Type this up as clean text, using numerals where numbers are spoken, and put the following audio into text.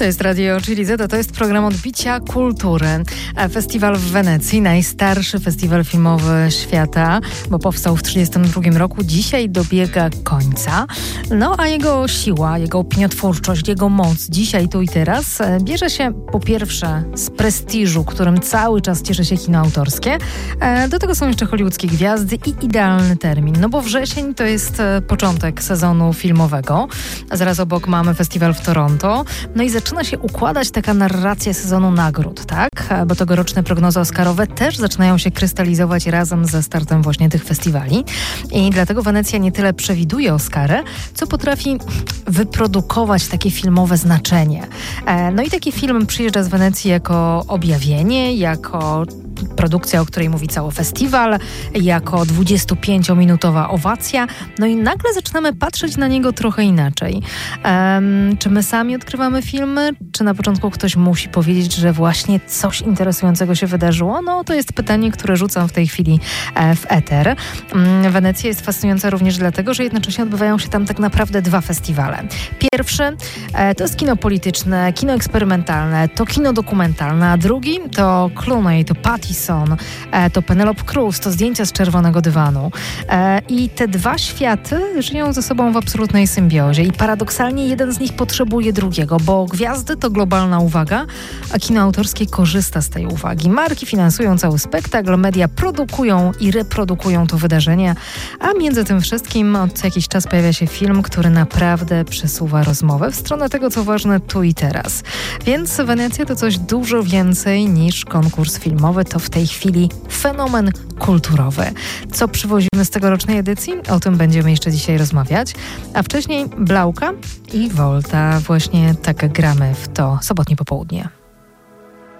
To jest Radio Chili Z, to jest program Odbicia Kultury. Festiwal w Wenecji, najstarszy festiwal filmowy świata, bo powstał w 1932 roku, dzisiaj dobiega końca. No a jego siła, jego opiniotwórczość, jego moc dzisiaj, tu i teraz bierze się po pierwsze z prestiżu, którym cały czas cieszy się kino autorskie. Do tego są jeszcze hollywoodzkie gwiazdy i idealny termin, no bo wrzesień to jest początek sezonu filmowego. Zaraz obok mamy festiwal w Toronto. No i zaczyna się układać taka narracja sezonu nagród, tak? Bo tegoroczne prognozy oscarowe też zaczynają się krystalizować razem ze startem właśnie tych festiwali. I dlatego Wenecja nie tyle przewiduje Oscary, co potrafi wyprodukować takie filmowe znaczenie. No i taki film przyjeżdża z Wenecji jako objawienie, jako produkcja, o której mówi cały festiwal, jako 25-minutowa owacja. No i nagle zaczynamy patrzeć na niego trochę inaczej. Czy my sami odkrywamy filmy? Czy na początku ktoś musi powiedzieć, że właśnie coś interesującego się wydarzyło? No to jest pytanie, które rzucam w tej chwili w eter. Wenecja jest fascynująca również dlatego, że jednocześnie odbywają się tam tak naprawdę dwa festiwale. Pierwszy to jest kino polityczne, kino eksperymentalne, to kino dokumentalne, a drugi to Clooney, to Pattison, to Penelope Cruz, to zdjęcia z czerwonego dywanu. I te dwa światy żyją ze sobą w absolutnej symbiozie i paradoksalnie jeden z nich potrzebuje drugiego, bo gwiazdy to globalna uwaga, a kino autorskie korzysta z tej uwagi. Marki finansują cały spektakl, media produkują i reprodukują to wydarzenie, a między tym wszystkim od jakiś czas pojawia się film, który naprawdę przesuwa rozmowę w stronę tego, co ważne tu i teraz. Więc Wenecja to coś dużo więcej niż konkurs filmowy, to w tej chwili fenomen kulturowy. Co przywozimy z tegorocznej edycji? O tym będziemy jeszcze dzisiaj rozmawiać. A wcześniej Blauka i Volta. Właśnie tak gramy w to sobotnie popołudnie.